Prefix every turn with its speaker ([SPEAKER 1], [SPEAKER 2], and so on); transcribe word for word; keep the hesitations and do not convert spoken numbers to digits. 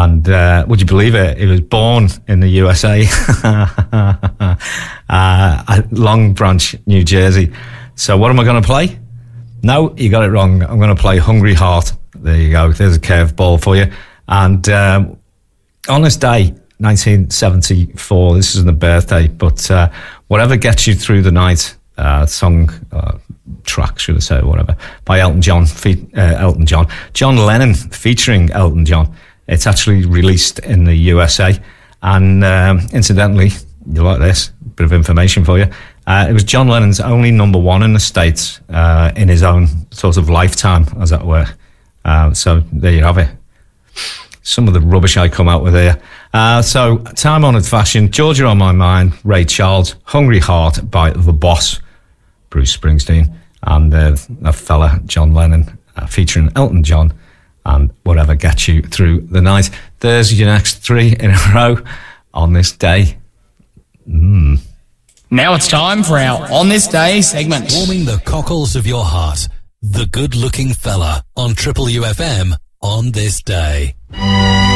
[SPEAKER 1] And uh, would you believe it? He was born in the U S A, uh, Long Branch, New Jersey. So what am I going to play? No, you got it wrong. I'm going to play Hungry Heart. There you go. There's a curveball for you. And um, on this day, nineteen seventy-four, this isn't a birthday, but uh, whatever gets you through the night, uh, song, uh, track, should I say, whatever, by Elton John, fe- uh, Elton John, John Lennon featuring Elton John. It's actually released in the U S A, and um, incidentally, you like this, bit of information for you, uh, it was John Lennon's only number one in the States uh, in his own sort of lifetime, as that were. Uh, so there you have it. Some of the rubbish I come out with here. Uh, so, time-honoured fashion, Georgia on My Mind, Ray Charles, Hungry Heart by The Boss, Bruce Springsteen, and uh, that fella, John Lennon, uh, featuring Elton John, and whatever gets you through the night. There's your next three in a row on this day. Mm.
[SPEAKER 2] Now it's time for our On This Day segment.
[SPEAKER 3] Warming the cockles of your heart, the good-looking fella on Triple U F M on this day.